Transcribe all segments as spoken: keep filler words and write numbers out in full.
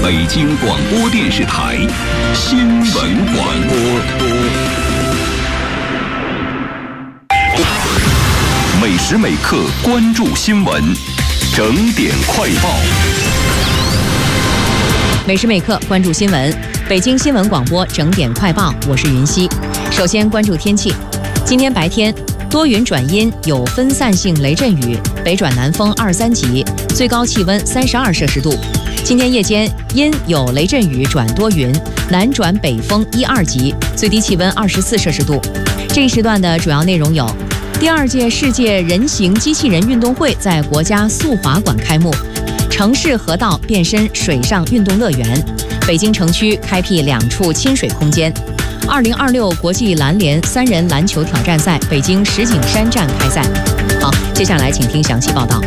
北京广播电视台新闻广播。每时每刻关注新闻，整点快报。 每时每刻关注新闻，北京新闻广播整点快报，我是云溪。首先关注天气，今天白天多云转阴，有分散性雷阵雨，北转南风二三级，最高气温三十二摄氏度。今天夜间阴有雷阵雨转多云，南转北风一二级，最低气温二十四摄氏度。这一时段的主要内容有：第二届世界人形机器人运动会在国家速滑馆开幕，城市河道变身水上运动乐园，北京城区开辟两处亲水空间。二零二六国际篮联三人篮球挑战赛北京石景山站开赛。好，接下来请听详细报道。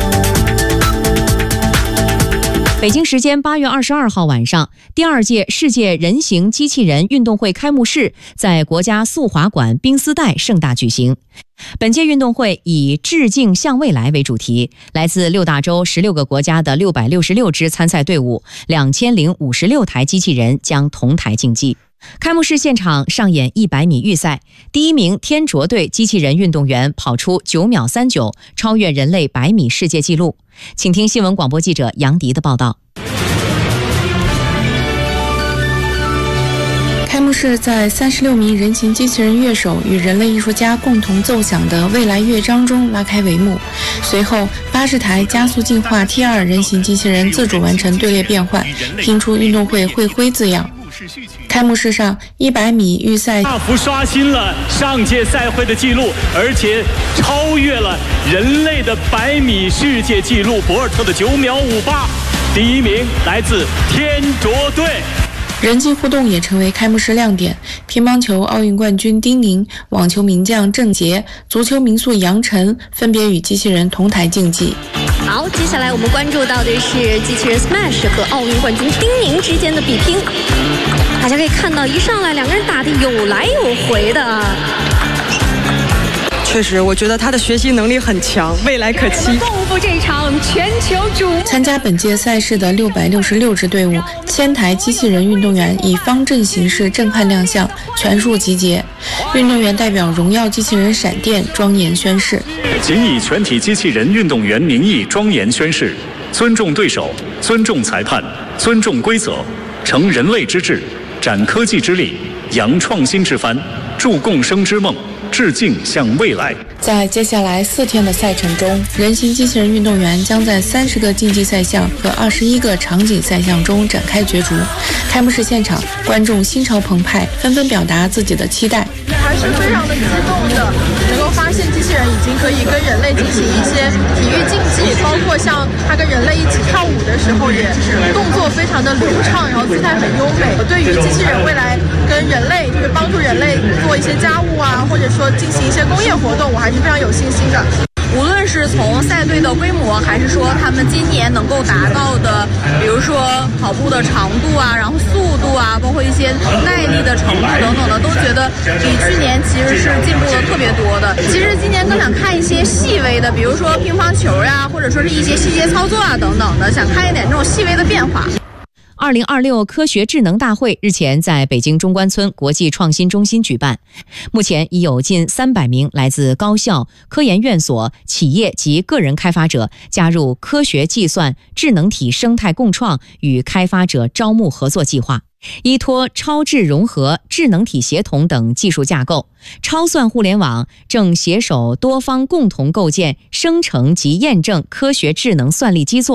北京时间八月二十二号晚上，第二届世界人形机器人运动会开幕式在国家速滑馆冰丝带盛大举行。本届运动会以致敬向未来为主题，来自六大洲十六个国家的六百六十六支参赛队伍，两千零五十六台机器人将同台竞技。开幕式现场上演一百米预赛，第一名天卓队机器人运动员跑出九秒三九，超越人类百米世界纪录。请听新闻广播记者杨迪的报道。 开幕式在三十六名人形机器人乐手与人类艺术家共同奏响的未来乐章中拉开帷幕。随后八十台加速进化 T 二 人形机器人自主完成队列变换，拼出运动会会徽字样。开幕式上一百米预赛大幅刷新了上届赛会的记录，而且超越了人类的百米世界纪录博尔特的九秒五八，第一名来自天卓队。 人机互动也成为开幕式亮点，乒乓球奥运冠军丁宁、网球名将郑洁、足球名宿杨晨分别与机器人同台竞技。 好，接下来我们关注到的是机器人 Smash 和奥运冠军丁宁之间的比拼。大家可以看到，一上来两个人打得有来有回的。 确实，我觉得他的学习能力很强，未来可期。 共赴这场全球瞩目。 参加本届赛事的六百六十六支队伍，千台机器人运动员以方阵形式震撼亮相，全数集结。运动员代表荣耀机器人闪电庄严宣誓， 仅以全体机器人运动员名义庄严宣誓，尊重对手，尊重裁判，尊重规则，成人类之智，展科技之力，扬创新之帆，铸共生之梦，致敬向未来。 在接下来四天的赛程中，人形机器人运动员将在三十个竞技赛项和二十一个场景赛项中展开角逐。开幕式现场，观众心潮澎湃，纷纷表达自己的期待。 还是非常的激动的，能够发现机器人已经可以跟人类进行一些体育竞技，包括像它跟人类一起跳舞的时候，也动作非常的流畅，然后姿态很优美。我对于机器人未来跟人类，就是帮助人类做一些家务啊，或者说进行一些工业活动，我还是非常有信心的。无论是从赛队的规模，还是说他们今年能够达到的，比如说跑步的长度啊，然后速度啊，包括一些耐力的程度等等的，都觉得比去年其实是进步了特别多的。其实今年更想看一些细微的，比如说乒乓球呀、啊，或者说是一些细节操作啊等等的，想看一点这种细微的变化。 二零二六科学智能大会日前在北京中关村国际创新中心举办，目前已有近三百名来自高校、科研院所、企业及个人开发者加入科学计算智能体生态共创与开发者招募合作计划。依托超智融合、智能体协同等技术架构，超算互联网正携手多方共同构建生成及验证科学智能算力基座。